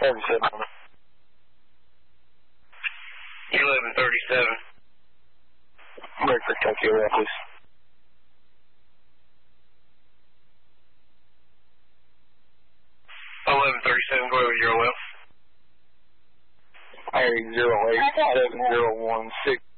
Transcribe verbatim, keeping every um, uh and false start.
thirty-seven. eleven thirty-seven. Breakfast, Tokyo Rapids. eleven thirty-seven, go over zero well. Area zero eight seven zero one six.